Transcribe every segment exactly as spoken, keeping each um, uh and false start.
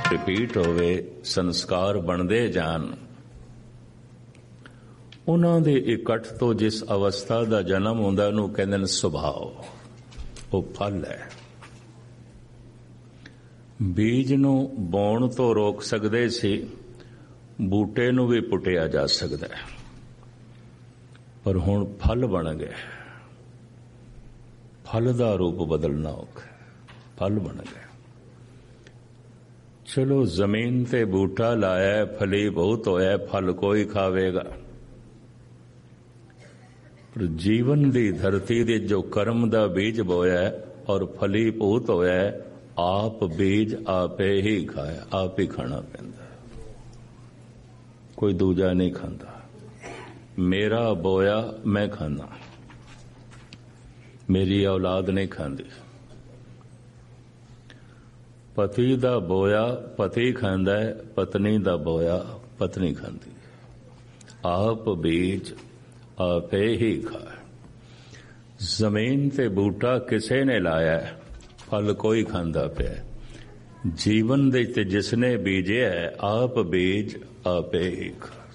Repeat ਹੋਵੇ, ਸੰਸਕਾਰ ਬਣਦੇ ਜਾਣ। ਉਹਨਾਂ ਦੇ ਇਕੱਠ ਤੋਂ ਜਿਸ ਅਵਸਥਾ ਦਾ ਜਨਮ ਹੁੰਦਾ ਉਹਨੂੰ ਕਹਿੰਦੇ ਨੇ ਸੁਭਾਅ। ਉਹ ਫਲ ਹੈ। ਬੀਜ ਨੂੰ ਬੋਣ ਤੋਂ ਰੋਕ ਸਕਦੇ ਸੀ, ਬੂਟੇ ਨੂੰ ਵੀ ਪੁੱਟਿਆ ਜਾ ਸਕਦਾ ਹੈ, ਪਰ ਹੁਣ ਫਲ ਬਣ ਗਏ। ਫਲ ਦਾ ਰੂਪ ਬਦਲਣਾ ਔਖਾ, ਫਲ ਬਣ ਗਏ। ਚਲੋ ਜ਼ਮੀਨ ਤੇ ਬੂਟਾ ਲਾਇਆ, ਫਲੀ ਬਹੁਤ ਹੋਇਆ, ਫਲ ਕੋਈ ਖਾਵੇਗਾ। ਪਰ ਜੀਵਨ ਦੀ ਧਰਤੀ ਦੇ ਜੋ ਕਰਮ ਦਾ ਬੀਜ ਬੋਇਆ ਔਰ ਫਲੀ ਭੂਤ ਹੋਇਆ, ਆਪ ਬੀਜ ਆਪੇ ਹੀ ਖਾਇਆ, ਆਪ ਹੀ ਖਾਣਾ ਪੈਂਦਾ, ਕੋਈ ਦੂਜਾ ਨਹੀਂ ਖਾਂਦਾ। ਮੇਰਾ ਬੋਇਆ ਮੈਂ ਖਾਂਦਾ, ਮੇਰੀ ਔਲਾਦ ਨਹੀਂ ਖਾਂਦੀ। ਪਤੀ ਦਾ ਬੋਇਆ ਪਤੀ ਖਾਂਦਾ ਹੈ, ਪਤਨੀ ਦਾ ਬੋਇਆ ਪਤਨੀ ਖਾਂਦੀ ਹੈ। ਆਪ ਬੀਜ ਆਪੇ ਹੀ ਖਾਏ। ਜ਼ਮੀਨ ਤੇ ਬੂਟਾ ਕਿਸੇ ਨੇ ਲਾਇਆ, ਫਲ ਕੋਈ ਖਾਂਦਾ ਪਿਆ। ਜੀਵਨ ਦੇ ਤੇ ਜਿਸਨੇ ਬੀਜਿਆ, ਆਪ ਬੀਜ ਆਪੇ ਹੀ ਖਾਏ।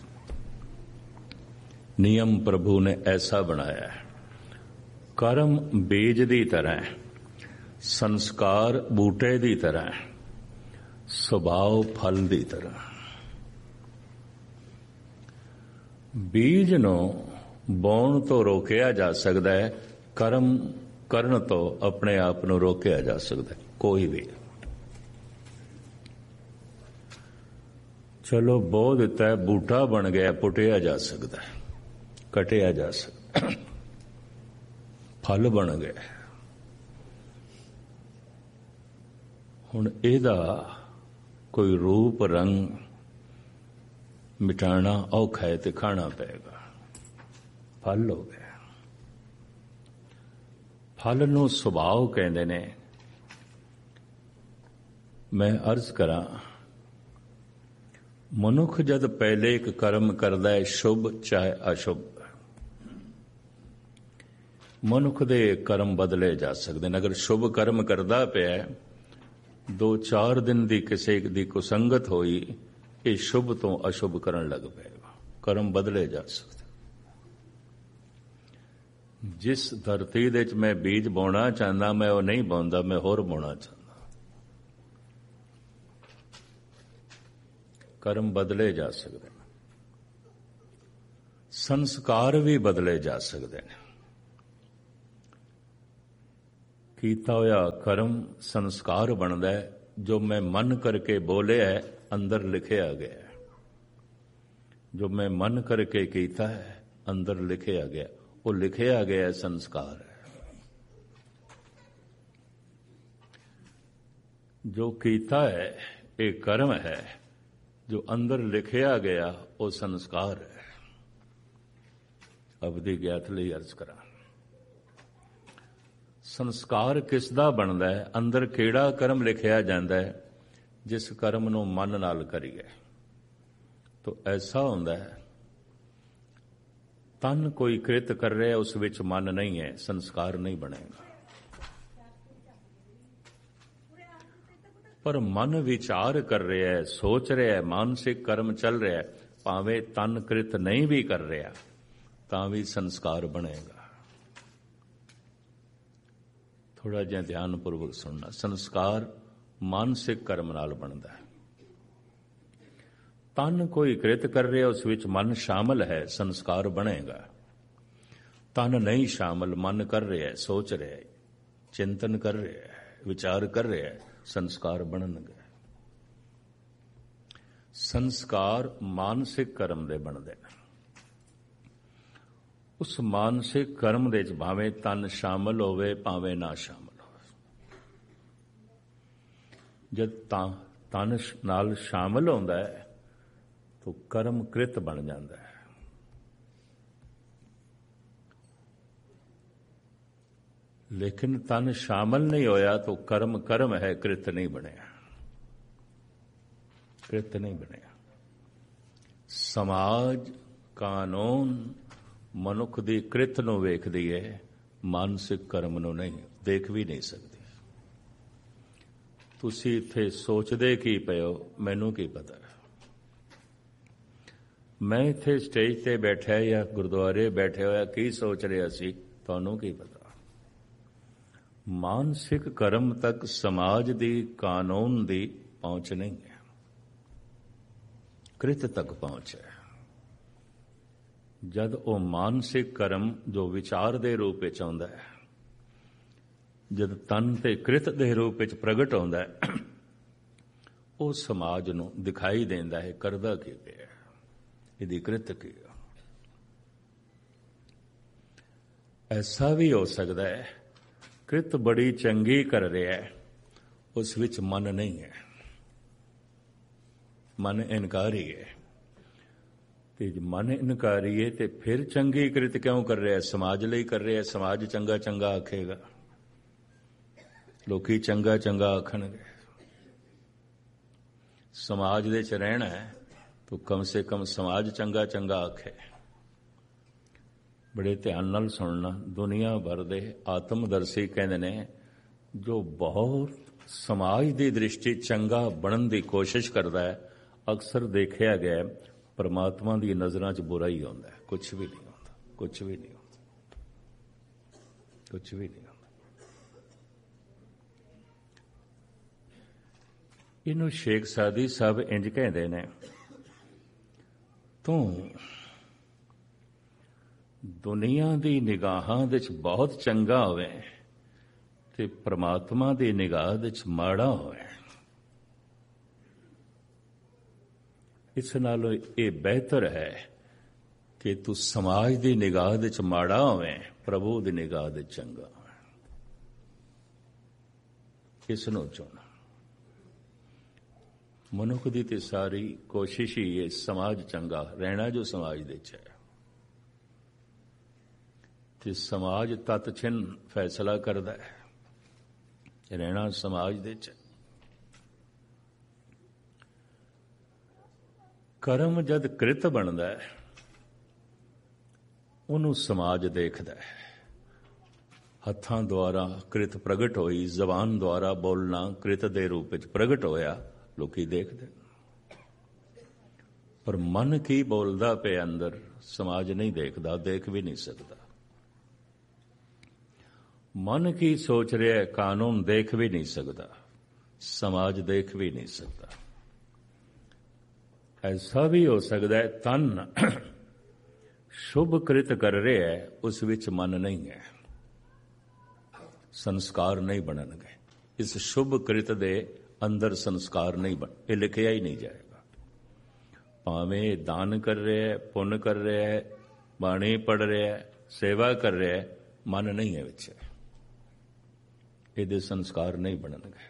ਨਿਯਮ ਪ੍ਰਭੂ ਨੇ ਐਸਾ ਬਣਾਇਆ ਹੈ। ਕਰਮ ਬੀਜ ਦੀ ਤਰ੍ਹਾਂ ਹੈ, ਸੰਸਕਾਰ ਬੂਟੇ ਦੀ ਤਰ੍ਹਾਂ ਹੈ, ਸੁਭਾਅ ਫਲ ਦੀ ਤਰ੍ਹਾਂ। ਬੀਜ ਨੂੰ ਬੋਣ ਤੋਂ ਰੋਕਿਆ ਜਾ ਸਕਦਾ ਹੈ, ਕਰਮ ਕਰਨ ਤੋਂ ਆਪਣੇ ਆਪ ਨੂੰ ਰੋਕਿਆ ਜਾ ਸਕਦਾ ਹੈ। ਕੋਈ ਵੀ ਚਲੋ ਬੋ ਦਿੱਤਾ ਹੈ, ਬੂਟਾ ਬਣ ਗਿਆ, ਪੁੱਟਿਆ ਜਾ ਸਕਦਾ ਹੈ, ਕਟਿਆ ਜਾ ਸਕਦਾ, ਫਲ ਬਣ ਗਿਆ। ਹੁਣ ਇਹਦਾ ਕੋਈ ਰੂਪ ਰੰਗ ਮਿਟਾਣਾ ਔਖਾ ਹੈ ਤੇ ਖਾਣਾ ਪਏਗਾ। ਫਲ ਹੋ ਗਿਆ। ਫਲ ਨੂੰ ਸੁਭਾਅ ਕਹਿੰਦੇ ਨੇ। ਮੈਂ ਅਰਜ਼ ਕਰਾਂ, ਮਨੁੱਖ ਜਦ ਪਹਿਲੇ ਇੱਕ ਕਰਮ ਕਰਦਾ ਹੈ, ਸ਼ੁਭ ਚਾਹੇ ਅਸ਼ੁਭ, ਮਨੁੱਖ ਦੇ ਕਰਮ ਬਦਲੇ ਜਾ ਸਕਦੇ ਨੇ। ਅਗਰ ਸ਼ੁਭ ਕਰਮ ਕਰਦਾ ਪਿਆ, ਦੋ ਚਾਰ ਦਿਨ ਦੀ ਕਿਸੇ ਦੀ ਕੁਸੰਗਤ ਹੋਈ, ਇਹ ਸ਼ੁਭ ਤੋਂ ਅਸ਼ੁਭ ਕਰਨ ਲੱਗ ਪਏਗਾ, ਕਰਮ ਬਦਲੇ ਜਾ ਸਕਦੇ। ਜਿਸ ਧਰਤੀ ਦੇ ਵਿੱਚ ਮੈਂ ਬੀਜ ਬੋਣਾ ਚਾਹੁੰਦਾ, ਮੈਂ ਉਹ ਨਹੀਂ ਬੋਂਦਾ, ਮੈਂ ਹੋਰ ਬੋਣਾ ਚਾਹੁੰਦਾ। ਕਰਮ ਬਦਲੇ ਜਾ ਸਕਦੇ ਨੇ, ਸੰਸਕਾਰ ਵੀ ਬਦਲੇ ਜਾ ਸਕਦੇ ਨੇ। ਕੀਤਾ ਹੋਇਆ ਕਰਮ ਸੰਸਕਾਰ ਬਣਦਾ ਹੈ। ਜੋ ਮੈਂ ਮਨ ਕਰਕੇ ਬੋਲਿਆ ਹੈ, ਅੰਦਰ ਲਿਖਿਆ ਗਿਆ ਹੈ। ਜੋ ਮੈਂ ਮਨ ਕਰਕੇ ਕੀਤਾ ਹੈ, ਅੰਦਰ ਲਿਖਿਆ ਗਿਆ। ਉਹ ਲਿਖਿਆ ਗਿਆ ਸੰਸਕਾਰ ਹੈ। ਜੋ ਕੀਤਾ ਹੈ ਇਹ ਕਰਮ ਹੈ, ਜੋ ਅੰਦਰ ਲਿਖਿਆ ਗਿਆ ਉਹ ਸੰਸਕਾਰ ਹੈ। ਅਬਦੀ ਗਿਆਤ ਲਈ ਅਰਜ਼ ਕਰਾਂ, ਸੰਸਕਾਰ ਕਿਸ ਦਾ ਬਣਦਾ ਹੈ? ਅੰਦਰ ਕਿਹੜਾ ਕਰਮ ਲਿਖਿਆ ਜਾਂਦਾ ਹੈ? ਜਿਸ ਕਰਮ ਨੂੰ ਮਨ ਨਾਲ ਕਰੀਏ ਤਾਂ ਐਸਾ ਹੁੰਦਾ ਹੈ, ਤਨ ਕੋਈ ਕ੍ਰਿਤ ਕਰ ਰਿਹਾ, ਉਸ ਵਿੱਚ ਮਨ ਨਹੀਂ ਹੈ, ਸੰਸਕਾਰ ਨਹੀਂ ਬਣੇਗਾ। ਪਰ ਮਨ ਵਿਚਾਰ ਕਰ ਰਿਹਾ ਹੈ, ਸੋਚ ਰਿਹਾ ਹੈ, ਮਾਨਸਿਕ ਕਰਮ ਚੱਲ ਰਿਹਾ ਹੈ, ਭਾਵੇਂ ਤਨ ਕ੍ਰਿਤ ਨਹੀਂ ਵੀ ਕਰ ਰਿਹਾ ਤਾਂ ਵੀ ਸੰਸਕਾਰ ਬਣੇਗਾ। ਥੋੜਾ ਜਿਹਾ ਧਿਆਨਪੂਰਵਕ ਸੁਣਨਾ। ਸੰਸਕਾਰ ਮਾਨਸਿਕ ਕਰਮ ਨਾਲ ਬਣਦਾ ਹੈ। ਤਨ ਕੋਈ ਕ੍ਰਿਤ ਕਰ ਰਿਹਾ, ਉਸ ਵਿੱਚ ਮਨ ਸ਼ਾਮਲ ਹੈ, ਸੰਸਕਾਰ ਬਣੇਗਾ। ਤਨ ਨਹੀਂ ਸ਼ਾਮਲ, ਮਨ ਕਰ ਰਿਹਾ ਹੈ, ਸੋਚ ਰਿਹਾ ਹੈ, ਚਿੰਤਨ ਕਰ ਰਿਹਾ ਹੈ, ਵਿਚਾਰ ਕਰ ਰਿਹਾ ਹੈ, ਸੰਸਕਾਰ ਬਣਨਗੇ। ਸੰਸਕਾਰ ਮਾਨਸਿਕ ਕਰਮ ਦੇ ਬਣਦੇ ਨੇ। ਉਸ ਮਾਨਸਿਕ ਕਰਮ ਦੇ ਵਿੱਚ ਭਾਵੇਂ ਤਨ ਸ਼ਾਮਲ ਹੋਵੇ, ਭਾਵੇਂ ਨਾ ਸ਼ਾਮਲ ਹੋਵੇ। ਜਦ ਤਾਂ ਤਨ ਨਾਲ ਸ਼ਾਮਲ ਹੁੰਦਾ ਹੈ ਤਾਂ ਕਰਮ ਕ੍ਰਿਤ ਬਣ ਜਾਂਦਾ ਹੈ। ਲੇਕਿਨ ਤਨ ਸ਼ਾਮਲ ਨਹੀਂ ਹੋਇਆ ਤਾਂ ਕਰਮ ਕਰਮ ਹੈ, ਕ੍ਰਿਤ ਨਹੀਂ ਬਣਿਆ, ਕ੍ਰਿਤ ਨਹੀਂ ਬਣਿਆ। ਸਮਾਜ ਕਾਨੂੰਨ ਮਨੁੱਖ ਦੀ ਕ੍ਰਿਤ ਨੂੰ ਵੇਖਦੀ ਹੈ, ਮਾਨਸਿਕ ਕਰਮ ਨੂੰ ਨਹੀਂ, ਦੇਖ ਵੀ ਨਹੀਂ ਸਕਦੀ। ਤੁਸੀਂ ਇੱਥੇ ਸੋਚਦੇ ਕੀ ਪਏ ਹੋ, ਮੈਨੂੰ ਕੀ ਪਤਾ। ਮੈਂ ਇੱਥੇ ਸਟੇਜ ਤੇ ਬੈਠਿਆ ਜਾਂ ਗੁਰਦੁਆਰੇ ਬੈਠੇ ਹੋਇਆ ਕੀ ਸੋਚ ਰਿਹਾ ਸੀ, ਤੁਹਾਨੂੰ ਕੀ ਪਤਾ। ਮਾਨਸਿਕ ਕਰਮ ਤੱਕ ਸਮਾਜ ਦੀ, ਕਾਨੂੰਨ ਦੀ ਪਹੁੰਚ ਨਹੀਂ ਹੈ, ਕ੍ਰਿਤ ਤੱਕ ਪਹੁੰਚ ਹੈ। ਜਦ ਉਹ ਮਾਨਸਿਕ ਕਰਮ ਜੋ ਵਿਚਾਰ ਦੇ ਰੂਪ ਵਿੱਚ ਆਉਂਦਾ ਹੈ, ਜਦ ਤਨ ਤੇ ਕ੍ਰਿਤ ਦੇ ਰੂਪ ਵਿੱਚ ਪ੍ਰਗਟ ਆਉਂਦਾ ਹੈ, ਉਹ ਸਮਾਜ ਨੂੰ ਦਿਖਾਈ ਦਿੰਦਾ ਹੈ ਕਰਦਾ ਕੀ ਪਿਆ, ਇਹਦੀ ਕ੍ਰਿਤ ਕੀ। ਐਸਾ ਵੀ ਹੋ ਸਕਦਾ ਹੈ ਕ੍ਰਿਤ ਬੜੀ ਚੰਗੀ ਕਰ ਰਿਹਾ ਹੈ, ਉਸ ਵਿੱਚ ਮਨ ਨਹੀਂ ਹੈ, ਮਨ ਇਨਕਾਰੀ ਹੈ। ਤੇ ਜੇ ਮਨ ਇਨਕਾਰੀ ਹੈ ਤੇ ਫਿਰ ਚੰਗੀ ਕ੍ਰਿਤ ਕਿਉਂ ਕਰ ਰਿਹਾ? ਸਮਾਜ ਲਈ ਕਰ ਰਿਹਾ। ਸਮਾਜ ਚੰਗਾ ਚੰਗਾ ਆਖੇਗਾ, ਲੋਕੀ ਚੰਗਾ ਚੰਗਾ ਆਖਣਗੇ। ਸਮਾਜ ਦੇ ਚ ਰਹਿਣਾ ਹੈ ਤਾਂ ਕਮ ਸੇ ਕਮ ਸਮਾਜ ਚੰਗਾ ਚੰਗਾ ਆਖੇ। ਬੜੇ ਧਿਆਨ ਨਾਲ ਸੁਣਨਾ। ਦੁਨੀਆ ਭਰ ਦੇ ਆਤਮਦਰਸ਼ੀ ਕਹਿੰਦੇ ਨੇ ਜੋ ਬਹੁਤ ਸਮਾਜ ਦੀ ਦ੍ਰਿਸ਼ਟੀ ਚੰਗਾ ਬਣਨ ਦੀ ਕੋਸ਼ਿਸ਼ ਕਰਦਾ ਹੈ, ਅਕਸਰ ਦੇਖਿਆ ਗਿਆ ਪਰਮਾਤਮਾ ਦੀ ਨਜ਼ਰਾਂ 'ਚ ਬੁਰਾ ਹੀ ਆਉਂਦਾ ਹੈ, ਕੁਛ ਵੀ ਨਹੀਂ ਆਉਂਦਾ, ਕੁਛ ਵੀ ਨਹੀਂ ਆਉਂਦਾ, ਕੁਛ ਵੀ ਨਹੀਂ ਆਉਂਦਾ। ਇਹਨੂੰ ਸ਼ੇਖ ਸਾਦੀ ਸਾਹਿਬ ਇੰਜ ਕਹਿੰਦੇ ਨੇ, ਤੂੰ ਦੁਨੀਆ ਦੀ ਨਿਗਾਹਾਂ ਵਿੱਚ ਬਹੁਤ ਚੰਗਾ ਹੋਵੇ ਤੇ ਪ੍ਰਮਾਤਮਾ ਦੀ ਨਿਗਾਹ ਵਿੱਚ ਮਾੜਾ ਹੋਵੇ। ਇਸ ਨਾਲੋਂ ਇਹ ਬਿਹਤਰ ਹੈ ਕਿ ਤੂੰ ਸਮਾਜ ਦੀ ਨਿਗਾਹ ਵਿੱਚ ਮਾੜਾ ਹੋਵੇ, ਪ੍ਰਭੂ ਦੀ ਨਿਗਾਹ ਵਿੱਚ ਚੰਗਾ ਹੋਵੇ। ਇਸ ਨੂੰ ਚੁਣ। ਮਨੁੱਖ ਦੀ ਤੇ ਸਾਰੀ ਕੋਸ਼ਿਸ਼ ਹੀ ਹੈ ਸਮਾਜ ਚੰਗਾ ਰਹਿਣਾ, ਜੋ ਸਮਾਜ ਦੇ ਚ ਹੈ। ਤੇ ਸਮਾਜ ਤਤ ਛਿਨ ਫੈਸਲਾ ਕਰਦਾ ਹੈ, ਰਹਿਣਾ ਸਮਾਜ ਦੇ ਚ। ਕਰਮ ਜਦ ਕ੍ਰਿਤ ਬਣਦਾ ਹੈ, ਉਹਨੂੰ ਸਮਾਜ ਦੇਖਦਾ ਹੈ। ਹੱਥਾਂ ਦੁਆਰਾ ਕ੍ਰਿਤ ਪ੍ਰਗਟ ਹੋਈ, ਜ਼ਬਾਨ ਦੁਆਰਾ ਬੋਲਣਾ ਕ੍ਰਿਤ ਦੇ ਰੂਪ ਵਿੱਚ ਪ੍ਰਗਟ ਹੋਇਆ, ਲੋਕੀ ਦੇਖਦੇ। ਪਰ ਮਨ ਕੀ ਬੋਲਦਾ ਪਿਆ ਅੰਦਰ, ਸਮਾਜ ਨਹੀਂ ਦੇਖਦਾ, ਦੇਖ ਵੀ ਨਹੀਂ ਸਕਦਾ। ਮਨ ਕੀ ਸੋਚ ਰਿਹਾ, ਕਾਨੂੰਨ ਦੇਖ ਵੀ ਨਹੀਂ ਸਕਦਾ, ਸਮਾਜ ਦੇਖ ਵੀ ਨਹੀਂ ਸਕਦਾ। ਐਸਾ ਵੀ ਹੋ ਸਕਦਾ ਹੈ ਤਨ ਸ਼ੁਭ ਕ੍ਰਿਤ ਕਰ ਰਿਹਾ ਹੈ, ਉਸ ਵਿੱਚ ਮਨ ਨਹੀਂ ਹੈ, ਸੰਸਕਾਰ ਨਹੀਂ ਬਣਨਗੇ। ਇਸ ਸ਼ੁਭ ਕ੍ਰਿਤ ਦੇ ਅੰਦਰ ਸੰਸਕਾਰ ਨਹੀਂ ਬਣ, ਇਹ ਲਿਖਿਆ ਹੀ ਨਹੀਂ ਜਾਏਗਾ। ਭਾਵੇਂ ਦਾਨ ਕਰ ਰਿਹਾ ਹੈ, ਪੁੰਨ ਕਰ ਰਿਹਾ ਹੈ, ਬਾਣੀ ਪੜ੍ਹ ਰਿਹਾ ਹੈ, ਸੇਵਾ ਕਰ ਰਿਹਾ ਹੈ, ਮਨ ਨਹੀਂ ਹੈ ਵਿੱਚ, ਇਹਦੇ ਸੰਸਕਾਰ ਨਹੀਂ ਬਣਨਗੇ।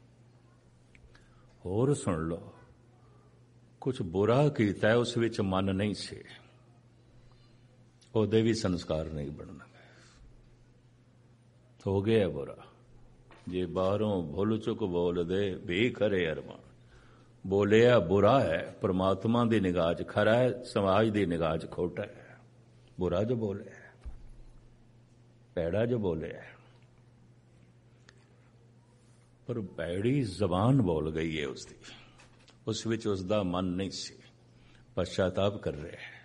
ਹੋਰ ਸੁਣ ਲਓ, ਕੁਝ ਬੁਰਾ ਕੀਤਾ ਹੈ, ਉਸ ਵਿੱਚ ਮਨ ਨਹੀਂ ਸੀ, ਉਹਦੇ ਵੀ ਸੰਸਕਾਰ ਨਹੀਂ ਬਣਨਗੇ। ਹੋ ਗਿਆ ਬੁਰਾ, ਜੇ ਬਾਹਰੋਂ ਭੁੱਲ ਚੁੱਕ ਬੋਲਦੇ ਵੀ ਕਰੇ ਅਰਮਾਨ। ਬੋਲਿਆ ਬੁਰਾ ਹੈ, ਪਰਮਾਤਮਾ ਦੀ ਨਿਗਾਹ 'ਚ ਖਰਾ ਹੈ, ਸਮਾਜ ਦੀ ਨਿਗਾਹ 'ਚ ਖੋਟਾ ਹੈ। ਬੁਰਾ ਜੋ ਬੋਲਿਆ, ਪੈੜਾ ਜੋ ਬੋਲਿਆ, ਪਰ ਪੈੜੀ ਜ਼ਬਾਨ ਬੋਲ ਗਈ ਹੈ ਉਸਦੀ, ਉਸ ਵਿੱਚ ਉਸਦਾ ਮਨ ਨਹੀਂ ਸੀ, ਪਛਤਾਪ ਕਰ ਰਿਹਾ ਹੈ।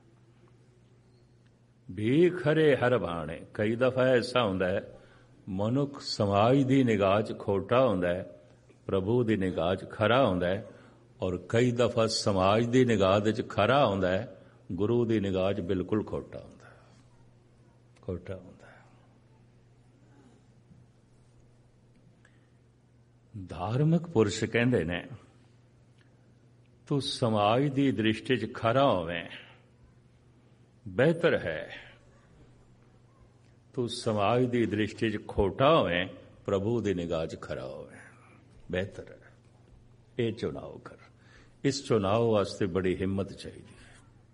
ਵੀ ਖਰੇ ਹਰ ਬਾਣੇ। ਕਈ ਦਫਾ ਐਸਾ ਹੁੰਦਾ ਹੈ ਮਨੁੱਖ ਸਮਾਜ ਦੀ ਨਿਗਾਹ 'ਚ ਖੋਟਾ ਹੁੰਦਾ ਹੈ, ਪ੍ਰਭੂ ਦੀ ਨਿਗਾਹ 'ਚ ਖਰਾ ਹੁੰਦਾ ਹੈ, ਔਰ ਕਈ ਦਫਾ ਸਮਾਜ ਦੀ ਨਿਗਾਹ ਦੇ 'ਚ ਖਰਾ ਹੁੰਦਾ ਹੈ, ਗੁਰੂ ਦੀ ਨਿਗਾਹ 'ਚ ਬਿਲਕੁਲ ਖੋਟਾ ਹੁੰਦਾ ਹੈ, ਖੋਟਾ ਹੁੰਦਾ ਹੈ। ਧਾਰਮਿਕ ਪੁਰਸ਼ ਕਹਿੰਦੇ ਨੇ ਤੂੰ ਸਮਾਜ ਦੀ ਦ੍ਰਿਸ਼ਟੀ 'ਚ ਖਰਾ ਹੋਵੇਂ, ਬਿਹਤਰ ਹੈ ਤੂੰ ਸਮਾਜ ਦੀ ਦ੍ਰਿਸ਼ਟੀ 'ਚ ਖੋਟਾ ਹੋਵੇਂ, ਪ੍ਰਭੂ ਦੀ ਨਿਗਾਹ 'ਚ ਖਰਾ ਹੋਵੇਂ, ਬਿਹਤਰ ਹੈ। ਇਹ ਚੁਣਾਵ ਕਰ। ਇਸ ਚੁਣਾਵ ਵਾਸਤੇ ਬੜੀ ਹਿੰਮਤ ਚਾਹੀਦੀ ਹੈ।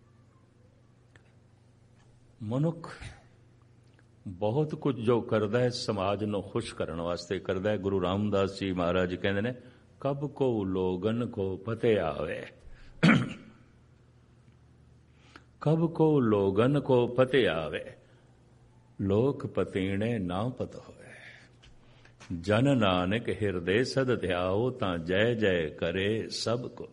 ਮਨੁੱਖ ਬਹੁਤ ਕੁਝ ਜੋ ਕਰਦਾ ਹੈ ਸਮਾਜ ਨੂੰ ਖੁਸ਼ ਕਰਨ ਵਾਸਤੇ ਕਰਦਾ ਹੈ। ਗੁਰੂ ਰਾਮਦਾਸ ਜੀ ਮਹਾਰਾਜ ਕਹਿੰਦੇ ਨੇ, ਕਬ ਕੋ ਲੋਗਨ ਕੋ ਪਤੇ ਆਵੇ, ਕਬ ਕੋ ਲੋਗਨ ਕੋ ਪਤੇ ਆਵੇ, ਲੋਕ ਪਤੀਣੇ ਨਾ ਪਤ ਹੋਏ। ਜਨ ਨਾਨਕ ਹਿਰਦੇ ਸਦ ਧਿਆਓ ਤਾਂ ਜੈ ਜੈ ਕਰੇ ਸਭ ਕੋ।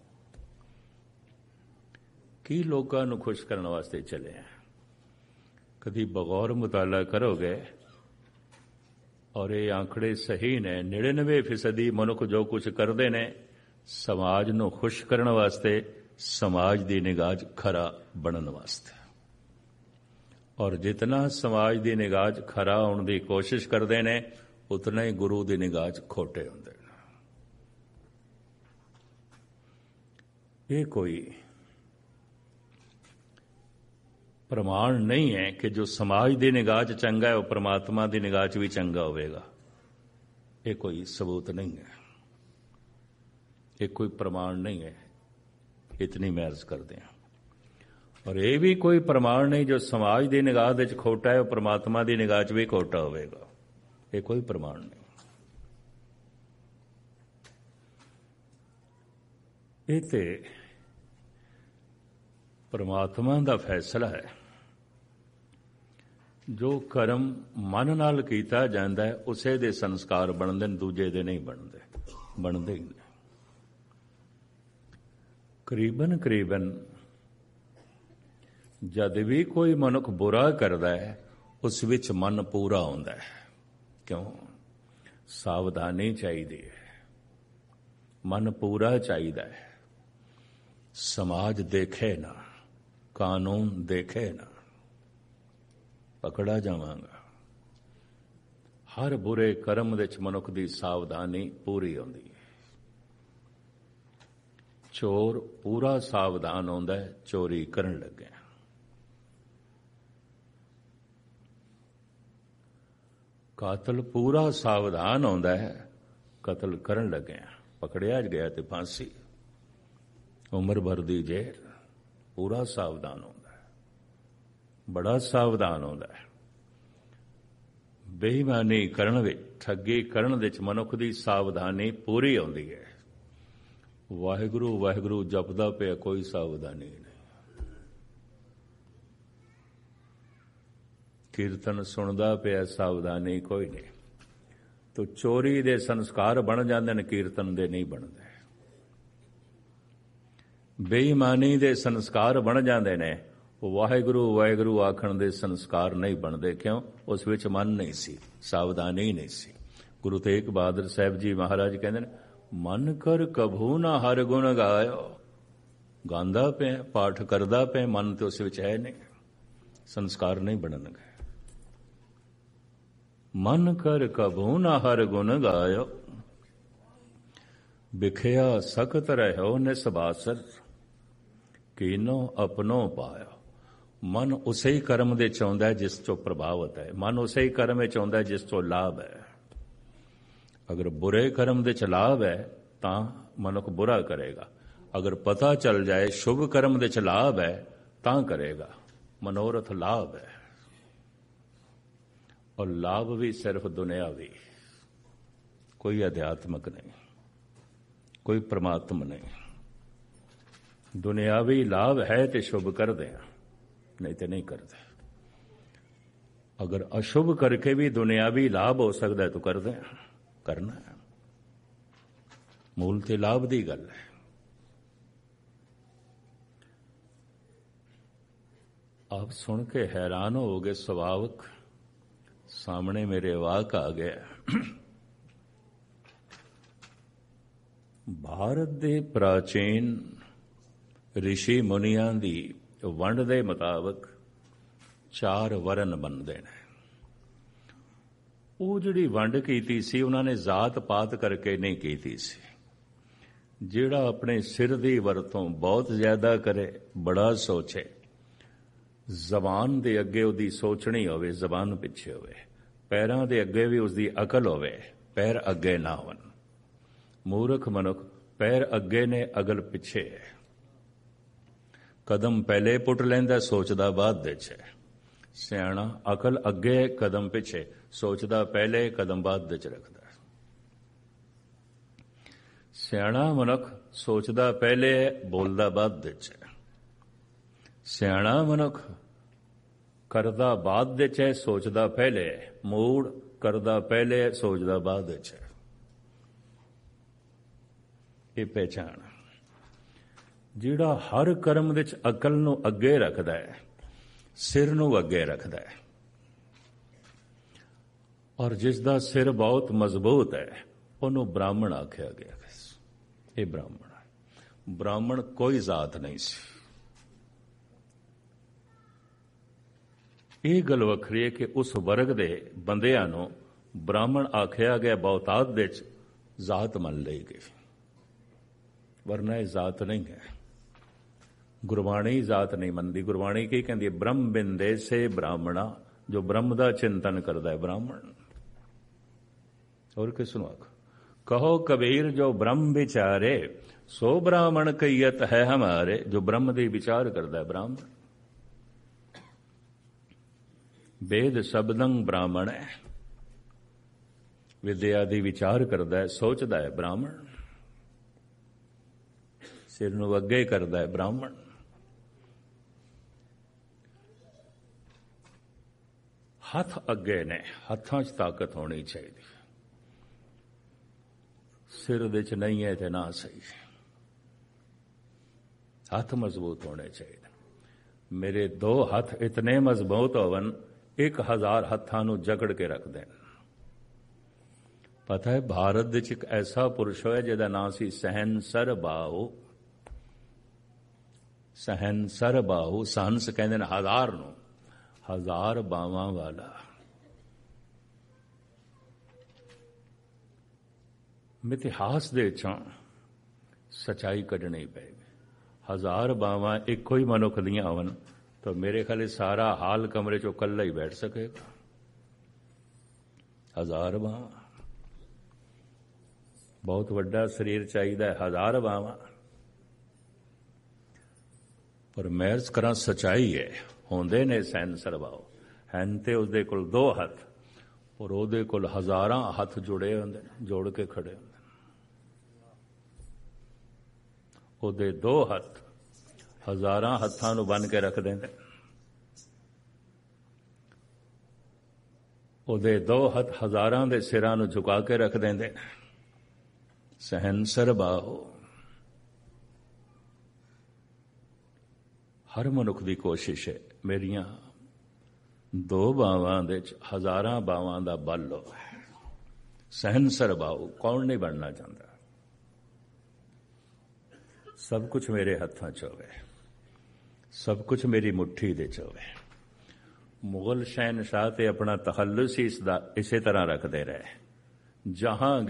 ਕੀ ਲੋਕਾਂ ਨੂੰ ਖੁਸ਼ ਕਰਨ ਵਾਸਤੇ ਚੱਲੇ ਆ? ਕਦੀ ਬਗੌਰ ਮੁਤਾਲਾ ਕਰੋਗੇ ਔਰ ਇਹ ਆંકੜੇ ਸਹੀ ਨੇ, ਨੜਿਨਵੇਂ ਫੀਸਦੀ ਮਨੁੱਖ ਜੋ ਕੁਝ ਕਰਦੇ ਨੇ ਸਮਾਜ ਨੂੰ ਖੁਸ਼ ਕਰਨ ਵਾਸਤੇ, ਸਮਾਜ ਦੀ ਨਿਗਾਹ 'ਚ ਖਰਾ ਬਣਨ ਵਾਸਤੇ। ਔਰ ਜਿਤਨਾ ਸਮਾਜ ਦੀ ਨਿਗਾਹ 'ਚ ਖਰਾ ਹੋਣ ਦੀ ਕੋਸ਼ਿਸ਼ ਕਰਦੇ ਨੇ ਉਤਨਾ ਹੀ ਗੁਰੂ ਦੀ ਨਿਗਾਹ 'ਚ ਖੋਟੇ ਹੁੰਦੇ ਨੇ। ਇਹ ਕੋਈ ਪ੍ਰਮਾਣ ਨਹੀਂ ਹੈ ਕਿ ਜੋ ਸਮਾਜ ਦੀ ਨਿਗਾਹ 'ਚ ਚੰਗਾ ਹੈ ਉਹ ਪ੍ਰਮਾਤਮਾ ਦੀ ਨਿਗਾਹ 'ਚ ਵੀ ਚੰਗਾ ਹੋਵੇਗਾ। ਇਹ ਕੋਈ ਸਬੂਤ ਨਹੀਂ ਹੈ, ਇਹ ਕੋਈ ਪ੍ਰਮਾਣ ਨਹੀਂ ਹੈ। ਇਤਨੀ ਮੈਂ ਅਰਜ਼ ਕਰਦੇ ਹਾਂ। ਔਰ ਇਹ ਵੀ ਕੋਈ ਪ੍ਰਮਾਣ ਨਹੀਂ ਜੋ ਸਮਾਜ ਦੀ ਨਿਗਾਹ ਦੇ 'ਚ ਖੋਟਾ ਹੈ ਉਹ ਪ੍ਰਮਾਤਮਾ ਦੀ ਨਿਗਾਹ 'ਚ ਵੀ ਖੋਟਾ ਹੋਵੇਗਾ। ਇਹ ਕੋਈ ਪ੍ਰਮਾਣ ਨਹੀਂ। ਇਹ ਤੇ ਪ੍ਰਮਾਤਮਾ ਦਾ ਫੈਸਲਾ ਹੈ। ਜੋ ਕਰਮ ਮਨ ਨਾਲ ਕੀਤਾ ਜਾਂਦਾ ਹੈ ਉਸੇ ਦੇ ਸੰਸਕਾਰ ਬਣਦੇ ਨੇ, ਦੂਜੇ ਦੇ ਨਹੀਂ ਬਣਦੇ, ਬਣਦੇ ਹੀ ਨਹੀਂ। ਕਰੀਬਨ ਕਰੀਬਨ ਜਦ ਵੀ ਕੋਈ ਮਨੁੱਖ ਬੁਰਾ ਕਰਦਾ ਹੈ ਉਸ ਵਿੱਚ ਮਨ ਪੂਰਾ ਹੁੰਦਾ ਹੈ। ਕਿਉਂ? ਸਾਵਧਾਨੀ ਚਾਹੀਦੀ ਹੈ, ਮਨ ਪੂਰਾ ਚਾਹੀਦਾ ਹੈ। ਸਮਾਜ ਦੇਖੇ ਨਾ, ਕਾਨੂੰਨ ਦੇਖੇ ਨਾ, ਪਕੜਾ ਜਾਵਾਂਗਾ। ਹਰ ਬੁਰੇ ਕਰਮ ਵਿੱਚ ਮਨੁੱਖ ਦੀ ਸਾਵਧਾਨੀ ਪੂਰੀ ਹੁੰਦੀ ਹੈ। ਚੋਰ ਪੂਰਾ ਸਾਵਧਾਨ ਹੁੰਦਾ ਹੈ ਚੋਰੀ ਕਰਨ ਲੱਗਿਆ। ਕਾਤਲ ਪੂਰਾ ਸਾਵਧਾਨ ਹੁੰਦਾ ਹੈ ਕਤਲ ਕਰਨ ਲੱਗਿਆ। ਪਕੜਿਆ ਗਿਆ ਤੇ ਫਾਂਸੀ, ਉਮਰ ਭਰ ਦੀ ਜੇਲ੍ਹ। ਪੂਰਾ ਸਾਵਧਾਨ ਹੁੰਦਾ ਹੈ, ਬੜਾ ਸਾਵਧਾਨ ਹੁੰਦਾ ਹੈ। ਬੇਈਮਾਨੀ ਕਰਨ ਵਿੱਚ, ਠੱਗੀ ਕਰਨ ਵਿੱਚ ਮਨੁੱਖ ਦੀ ਸਾਵਧਾਨੀ ਪੂਰੀ ਹੁੰਦੀ ਹੈ। ਵਾਹਿਗੁਰੂ ਵਾਹਿਗੁਰੂ ਜਪਦਾ ਪਿਆ, ਕੋਈ ਸਾਵਧਾਨੀ ਨਹੀਂ। ਕੀਰਤਨ ਸੁਣਦਾ ਪਿਆ, ਸਾਵਧਾਨੀ ਕੋਈ ਨਹੀਂ। ਤੋ ਚੋਰੀ ਦੇ ਸੰਸਕਾਰ ਬਣ ਜਾਂਦੇ ਨੇ, ਕੀਰਤਨ ਦੇ ਨਹੀਂ ਬਣਦੇ। ਬੇਈਮਾਨੀ ਦੇ ਸੰਸਕਾਰ ਬਣ ਜਾਂਦੇ ਨੇ, ਵਾਹਿਗੁਰੂ ਵਾਹਿਗੁਰੂ ਆਖਣ ਦੇ ਸੰਸਕਾਰ ਨਹੀਂ ਬਣਦੇ। ਕਿਉਂ? ਉਸ ਵਿੱਚ ਮਨ ਨਹੀਂ ਸੀ, ਸਾਵਧਾਨੀ ਨਹੀਂ ਸੀ। ਗੁਰੂ ਤੇਗ ਬਹਾਦਰ ਸਾਹਿਬ ਜੀ ਮਹਾਰਾਜ ਕਹਿੰਦੇ ਨੇ, ਮਨ ਕਰ ਕਭੂ ਨਾ ਹਰ ਗੁਣ ਗਾਇਓ। ਗਾਉਂਦਾ ਪਿਆ, ਪਾਠ ਕਰਦਾ ਪਿਆ, ਮਨ ਤੇ ਉਸ ਵਿੱਚ ਹੈ ਨਹੀਂ, ਸੰਸਕਾਰ ਨਹੀਂ ਬਣਨਗੇ। ਮਨ ਕਰ ਕਭੂ ਨਾ ਹਰ ਗੁਣ ਗਾਇਓ, ਬਿਖਿਆ ਸਖਤ ਰਹਿਓ ਨਿਸਬਾਸਰ, ਕੀਨੋ ਆਪਣੋ ਪਾਇਓ। ਮਨ ਉਸੇ ਹੀ ਕਰਮ ਦੇ ਚ ਆਉਂਦਾ ਹੈ ਜਿਸ ਤੋਂ ਪ੍ਰਭਾਵਿਤ ਹੈ। ਮਨ ਉਸੇ ਹੀ ਕਰਮ ਵਿੱਚ ਆਉਂਦਾ ਹੈ ਜਿਸ ਤੋਂ ਲਾਭ ਹੈ। ਅਗਰ ਬੁਰੇ ਕਰਮ ਦੇ ਚ ਲਾਭ ਹੈ ਤਾਂ ਮਨੁੱਖ ਬੁਰਾ ਕਰੇਗਾ। ਅਗਰ ਪਤਾ ਚੱਲ ਜਾਏ ਸ਼ੁਭ ਕਰਮ ਦੇ ਚ ਲਾਭ ਹੈ ਤਾਂ ਕਰੇਗਾ। ਮਨੋਰਥ ਲਾਭ ਹੈ, ਔਰ ਲਾਭ ਵੀ ਸਿਰਫ ਦੁਨਿਆਵੀ, ਕੋਈ ਅਧਿਆਤਮਕ ਨਹੀਂ, ਕੋਈ ਪ੍ਰਮਾਤਮ ਨਹੀਂ। ਦੁਨਿਆਵੀ ਲਾਭ ਹੈ ਤੇ ਸ਼ੁਭ ਕਰਦੇ ਆ, ਨਹੀਂ ਤੇ ਨਹੀਂ ਕਰਦੇ। ਅਗਰ ਅਸ਼ੁਭ ਕਰਕੇ ਵੀ ਦੁਨਿਆਵੀ ਲਾਭ ਹੋ ਸਕਦਾ ਤਾਂ ਕਰਦੇ ਆ, ਕਰਨਾ ਹੈ। ਮੂਲ ਤੇ ਲਾਭ ਦੀ ਗੱਲ ਹੈ। ਆਪ ਸੁਣ ਕੇ ਹੈਰਾਨ ਹੋਗੇ। ਸੁਭਾਵਕ ਸਾਹਮਣੇ ਮੇਰੇ ਵਾਕ ਆ ਗਿਆ। ਭਾਰਤ ਦੇ ਪ੍ਰਾਚੀਨ ਰਿਸ਼ੀ ਮੁਨੀਆਂ ਦੀ ਵੰਡ ਦੇ ਮੁਤਾਬਕ ਚਾਰ ਵਰਨ ਬਣਦੇ ਨੇ। ਉਹ ਜਿਹੜੀ ਵੰਡ ਕੀਤੀ ਸੀ ਉਹਨਾਂ ਨੇ ਜ਼ਾਤ ਪਾਤ ਕਰਕੇ ਨਹੀਂ ਕੀਤੀ ਸੀ। ਜਿਹੜਾ ਆਪਣੇ ਸਿਰ ਦੀ ਵਰਤੋਂ ਬਹੁਤ ਜ਼ਿਆਦਾ ਕਰੇ, ਬੜਾ ਸੋਚੇ, ਜ਼ਬਾਨ ਦੇ ਅੱਗੇ ਉਹਦੀ ਸੋਚਣੀ ਹੋਵੇ, ਜ਼ਬਾਨ ਪਿੱਛੇ ਹੋਵੇ, ਪੈਰਾਂ ਦੇ ਅੱਗੇ ਵੀ ਉਸਦੀ ਅਕਲ ਹੋਵੇ, ਪੈਰ ਅੱਗੇ ਨਾ ਹੋਣ। ਮੂਰਖ ਮਨੁੱਖ ਪੈਰ ਅੱਗੇ ਨੇ, ਅਕਲ ਪਿੱਛੇ ਹੈ। ਕਦਮ ਪਹਿਲੇ ਪੁੱਟ ਲੈਂਦਾ, ਸੋਚਦਾ ਬਾਅਦ ਵਿੱਚ ਹੈ। ਸਿਆਣਾ ਅਕਲ ਅੱਗੇ, ਕਦਮ ਪਿੱਛੇ, ਸੋਚਦਾ ਪਹਿਲੇ, ਕਦਮ ਬਾਅਦ ਵਿੱਚ ਰੱਖਦਾ। ਸਿਆਣਾ ਮਨੁੱਖ ਸੋਚਦਾ ਪਹਿਲੇ, ਬੋਲਦਾ ਬਾਅਦ ਵਿੱਚ ਹੈ। ਸਿਆਣਾ ਮਨੁੱਖ ਕਰਦਾ ਬਾਅਦ ਵਿੱਚ ਹੈ, ਸੋਚਦਾ ਪਹਿਲੇ। ਮੂੜ ਕਰਦਾ ਪਹਿਲੇ ਹੈ, ਸੋਚਦਾ ਬਾਅਦ ਵਿੱਚ ਹੈ। ਇਹ ਪਹਿਚਾਣ ਜਿਹੜਾ ਹਰ ਕਰਮ ਵਿੱਚ ਅਕਲ ਨੂੰ ਅੱਗੇ ਰੱਖਦਾ ਹੈ, ਸਿਰ ਨੂੰ ਅੱਗੇ ਰੱਖਦਾ ਹੈ, ਔਰ ਜਿਸ ਦਾ ਸਿਰ ਬਹੁਤ ਮਜ਼ਬੂਤ ਹੈ ਉਹਨੂੰ ਬ੍ਰਾਹਮਣ ਆਖਿਆ ਗਿਆ। ਇਹ ਬ੍ਰਾਹਮਣ ਹੈ। ਬ੍ਰਾਹਮਣ ਕੋਈ ਜ਼ਾਤ ਨਹੀਂ ਸੀ। ਇਹ ਗੱਲ ਵੱਖਰੀ ਹੈ ਕਿ ਉਸ ਵਰਗ ਦੇ ਬੰਦਿਆਂ ਨੂੰ ਬ੍ਰਾਹਮਣ ਆਖਿਆ ਗਿਆ ਬਹੁਤਾਤ ਵਿੱਚ ਜ਼ਾਤ ਮੰਨ ਲਈ ਗਈ, ਵਰਨਾ ਇਹ ਜ਼ਾਤ ਨਹੀਂ ਹੈ। ਗੁਰਬਾਣੀ ਜ਼ਾਤ ਨਹੀਂ ਮੰਨਦੀ। ਗੁਰਬਾਣੀ ਕੀ ਕਹਿੰਦੀ ਹੈ? ਬ੍ਰਹਮ ਬਿੰਦੇ ਸੇ ਬ੍ਰਾਹਮਣਾ, ਜੋ ਬ੍ਰਹਮ ਦਾ ਚਿੰਤਨ ਕਰਦਾ ਹੈ ਬ੍ਰਾਹਮਣ। ਹੋਰ ਕਿਸ ਨੂੰ ਆਖ? ਕਹੋ ਕਬੀਰ ਜੋ ਬ੍ਰਹਮ ਵਿਚਾਰੇ, ਸੋ ਬ੍ਰਾਹਮਣ ਕਈਅਤ ਹੈ ਹਮਾਰੇ। ਜੋ ਬ੍ਰਹਮ ਦੀ ਵਿਚਾਰ ਕਰਦਾ ਹੈ ਬ੍ਰਾਹਮਣ। ਵੇਦ ਸ਼ਬਦੰ ਬ੍ਰਾਹਮਣ ਹੈ, ਵਿਦਿਆ ਦੀ ਵਿਚਾਰ ਕਰਦਾ ਹੈ, ਸੋਚਦਾ ਹੈ ਬ੍ਰਾਹਮਣ। ਸਿਰ ਨੂੰ ਅੱਗੇ ਕਰਦਾ ਹੈ ਬ੍ਰਾਹਮਣ। ਹੱਥ ਅੱਗੇ ਨੇ, ਹੱਥਾਂ 'ਚ ਤਾਕਤ ਹੋਣੀ ਚਾਹੀਦੀ। ਸਿਰ ਦੇ 'ਚ ਨਹੀਂ ਹੈ ਤੇ ਨਾ ਸਹੀ। ਹੱਥ ਮਜ਼ਬੂਤ ਹੋਣੇ ਚਾਹੀਦੇ। ਮੇਰੇ ਦੋ ਹੱਥ ਇਤਨੇ ਮਜ਼ਬੂਤ ਹੋਵਨ, ਇੱਕ ਹਜ਼ਾਰ ਹੱਥਾਂ ਨੂੰ ਜਕੜ ਕੇ ਰੱਖਦੇ ਨੇ। ਪਤਾ ਹੈ ਭਾਰਤ ਵਿੱਚ ਇੱਕ ਐਸਾ ਪੁਰਸ਼ ਹੋਇਆ ਜਿਹਦਾ ਨਾਂ ਸੀ ਸਹਿਨਸਰ ਬਾਹੂ। ਸਹਿਨਸਰ ਬਾਹੂ, ਸਹੰਸ ਕਹਿੰਦੇ ਨੇ ਹਜ਼ਾਰ ਨੂੰ, ਹਜ਼ਾਰ ਬਾਵਾਂ ਵਾਲਾ। ਮਿਥਿਹਾਸ ਦੇ ਵਿੱਚੋਂ ਸੱਚਾਈ ਕੱਢਣੀ ਪਏਗੀ। ਹਜ਼ਾਰ ਬਾਵਾਂ ਇੱਕੋ ਹੀ ਮਨੁੱਖ ਦੀਆਂ ਹੋਣ ਤਾਂ ਮੇਰੇ ਖਿਆਲ ਸਾਰਾ ਹਾਲ ਕਮਰੇ 'ਚੋਂ ਇਕੱਲਾ ਹੀ ਬੈਠ ਸਕੇਗਾ। ਹਜ਼ਾਰ ਬਾਵਾਂ, ਬਹੁਤ ਵੱਡਾ ਸਰੀਰ ਚਾਹੀਦਾ ਹੈ। ਹਜ਼ਾਰ ਬਾਵਾਂ, ਪਰ ਮਹਿਰਜ ਕਰਾਂ ਸੱਚਾਈ ਹੈ। ਹੁੰਦੇ ਨੇ ਸਹਿਨਸਰ ਬਾਹੂ, ਹਨ ਤੇ ਉਸਦੇ ਕੋਲ ਦੋ ਹੱਥ, ਔਰ ਉਹਦੇ ਕੋਲ ਹਜ਼ਾਰਾਂ ਹੱਥ ਜੁੜੇ ਹੁੰਦੇ ਨੇ, ਜੋੜ ਕੇ ਖੜੇ ਹੁੰਦੇ ਨੇ। ਉਹਦੇ ਦੋ ਹੱਥ ਹਜ਼ਾਰਾਂ ਹੱਥਾਂ ਨੂੰ ਬੰਨ ਕੇ ਰੱਖਦੇ ਨੇ। ਉਹਦੇ ਦੋ ਹੱਥ ਹਜ਼ਾਰਾਂ ਦੇ ਸਿਰਾਂ ਨੂੰ ਝੁਕਾ ਕੇ ਰੱਖ ਦਿੰਦੇ ਨੇ। ਸਹਿਨਸਰ ਬਾਹੂ। ਹਰ ਮਨੁੱਖ ਦੀ ਕੋਸ਼ਿਸ਼ ਹੈ ਮੇਰੀਆਂ ਦੋ ਬਾਵਾਂ ਦੇ ਵਿੱਚ ਹਜ਼ਾਰਾਂ ਬਾਵਾਂ ਦਾ ਬਲ ਹੋਵੇ। ਸਹਿਨਸਰ ਬਾਹੂ ਕੌਣ ਨਹੀਂ ਬਣਨਾ ਚਾਹੁੰਦਾ? ਸਭ ਕੁਝ ਮੇਰੇ ਹੱਥਾਂ 'ਚ ਹੋਵੇ, ਸਭ ਕੁਝ ਮੇਰੀ ਮੁੱਠੀ ਦੇ 'ਚ ਹੋਵੇ। ਮੁਗਲ ਸ਼ਹਿਨਸ਼ਾਹ ਤੇ ਆਪਣਾ ਤਖੱਲੁਸ ਹੀ ਇਸ ਦਾ ਇਸੇ ਤਰ੍ਹਾਂ ਰੱਖਦੇ ਰਹੇ। ਜਹਾਂ